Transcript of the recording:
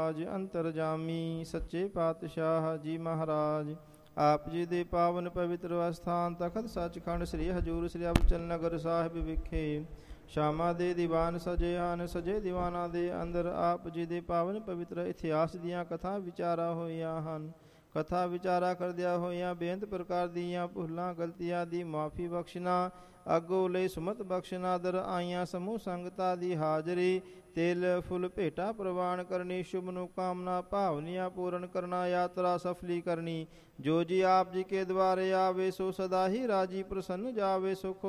ਰਾਜ ਅੰਤਰਜਾਮੀ ਸੱਚੇ ਪਾਤਸ਼ਾਹ ਜੀ ਮਹਾਰਾਜ ਆਪ ਜੀ ਦੇ ਪਾਵਨ ਪਵਿੱਤਰ ਅਸਥਾਨ ਤਖਤ ਸੱਚਖੰਡ ਸ੍ਰੀ ਹਜ਼ੂਰ ਸ੍ਰੀ ਅਬਚਲ ਨਗਰ ਸਾਹਿਬ ਵਿਖੇ ਸ਼ਾਮਾਂ ਦੇ ਦੀਵਾਨ ਸਜੇ ਹਨ। ਸਜੇ ਦੀਵਾਨਾਂ ਦੇ ਅੰਦਰ ਆਪ ਜੀ ਦੇ ਪਾਵਨ ਪਵਿੱਤਰ ਇਤਿਹਾਸ ਦੀਆਂ ਕਥਾ ਵਿਚਾਰਾਂ ਹੋਈਆਂ ਹਨ। ਕਥਾ ਵਿਚਾਰਾ ਕਰਦਿਆਂ ਹੋਈਆਂ ਬੇਅੰਤ ਪ੍ਰਕਾਰ ਦੀਆਂ ਭੁੱਲਾਂ ਗਲਤੀਆਂ ਦੀ ਮਾਫੀ ਬਖਸ਼ਣਾ, ਅੱਗੋਂ ਲਈ ਸੁਮਤ ਬਖਸ਼ਣਾ, ਦਰ ਆਈਆਂ ਸਮੂਹ ਸੰਗਤਾਂ ਦੀ ਹਾਜ਼ਰੀ, ਤਿਲ ਫੁੱਲ ਭੇਟਾ ਪ੍ਰਵਾਨ ਕਰਨੀ, ਸ਼ੁਭ ਨੂੰ ਕਾਮਨਾ ਭਾਵਨੀਆਂ ਪੂਰਨ ਕਰਨਾ, ਯਾਤਰਾ ਸਫਲੀ ਕਰਨੀ। ਜੋ ਜੀ ਆਪ ਜੀ ਕੇ ਦੁਆਰੇ ਆਵੇ ਸੋ ਸਦਾ ਹੀ ਰਾਜੀ ਪ੍ਰਸੰਨ ਜਾਵੇ। ਸੁਖ